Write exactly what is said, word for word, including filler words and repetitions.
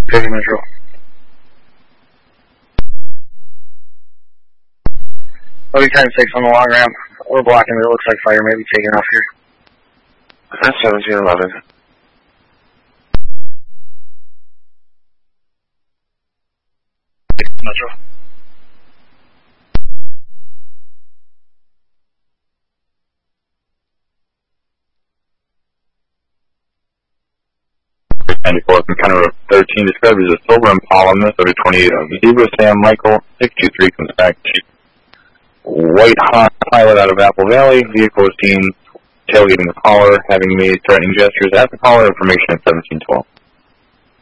fifty Metro. O B ten six on the long ramp. We're blocking it. It looks like fire may be taking off here. That's seventeen eleven. Metro. ninety-four from Counter thirteen discovers a silver Impala, Minnesota twenty-eight of Zebra Sam Michael, six two three comes back. White hot pilot out of Apple Valley, vehicle is seen tailgating the caller, having made threatening gestures at the caller, information at seventeen twelve.